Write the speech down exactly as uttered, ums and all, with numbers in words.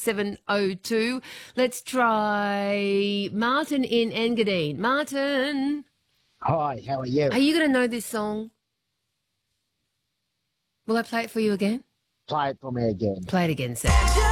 seven oh two. Let's try Martin in Engadine. Martin. Hi, how are you? Are you going to know this song? Will I play it for you again? Play it for me again. Play it again, Sam.